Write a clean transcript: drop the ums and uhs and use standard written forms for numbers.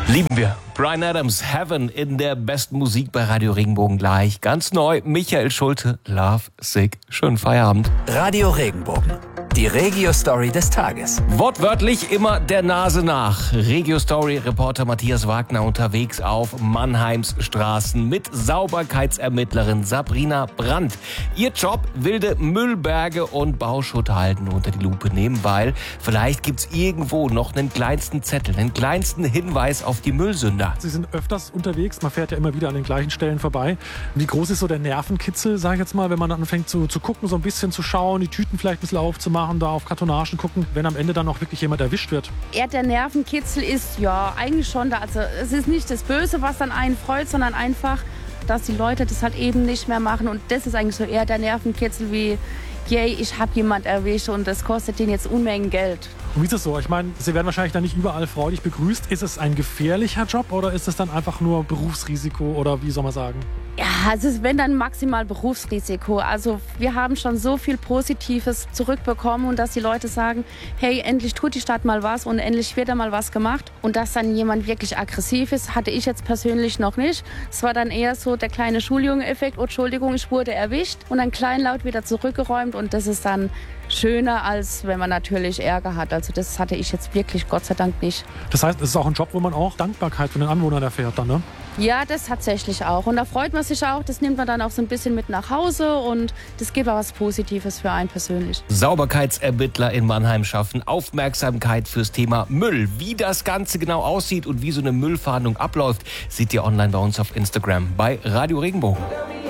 Lieben wir. Bryan Adams, Heaven in der besten Musik bei Radio Regenbogen gleich. Ganz neu, Michael Schulte, Love Sick. Schönen Feierabend. Radio Regenbogen, die Regio-Story des Tages. Wortwörtlich immer der Nase nach. Regio-Story-Reporter Matthias Wagner unterwegs auf Mannheims Straßen mit Sauberkeitsermittlerin Sabrina Brandt. Ihr Job, wilde Müllberge und Bauschutthalden unter die Lupe nehmen, weil vielleicht gibt's irgendwo noch einen kleinsten Zettel, einen kleinsten Hinweis auf die Müllsünder. Sie sind öfters unterwegs, man fährt ja immer wieder an den gleichen Stellen vorbei. Wie groß ist so der Nervenkitzel, sag ich jetzt mal, wenn man dann anfängt zu gucken, so ein bisschen zu schauen, die Tüten vielleicht ein bisschen aufzumachen, da auf Kartonagen gucken, wenn am Ende dann auch wirklich jemand erwischt wird? Ja, der Nervenkitzel ist ja eigentlich schon da. Also es ist nicht das Böse, was dann einen freut, sondern einfach, dass die Leute das halt eben nicht mehr machen. Und das ist eigentlich so eher der Nervenkitzel wie, yay, ich habe jemand erwischt und das kostet denen jetzt Unmengen Geld. Und wie ist es so? Ich meine, Sie werden wahrscheinlich dann nicht überall freudig begrüßt. Ist es ein gefährlicher Job oder ist es dann einfach nur Berufsrisiko oder wie soll man sagen? Ja, es ist wenn dann maximal Berufsrisiko. Also wir haben schon so viel Positives zurückbekommen und dass die Leute sagen, hey, endlich tut die Stadt mal was und endlich wird da mal was gemacht. Und dass dann jemand wirklich aggressiv ist, hatte ich jetzt persönlich noch nicht. Es war dann eher so der kleine Schuljunge-Effekt, oh, Entschuldigung, ich wurde erwischt und dann kleinlaut wieder zurückgeräumt und das ist dann schöner, als wenn man natürlich Ärger hat. Also das hatte ich jetzt wirklich Gott sei Dank nicht. Das heißt, es ist auch ein Job, wo man auch Dankbarkeit von den Anwohnern erfährt dann, ne? Ja, das tatsächlich auch. Und da freut man sich auch. Das nimmt man dann auch so ein bisschen mit nach Hause und das gibt auch was Positives für einen persönlich. Sauberkeitsermittler in Mannheim schaffen Aufmerksamkeit fürs Thema Müll. Wie das Ganze genau aussieht und wie so eine Müllfahndung abläuft, seht ihr online bei uns auf Instagram bei Radio Regenbogen.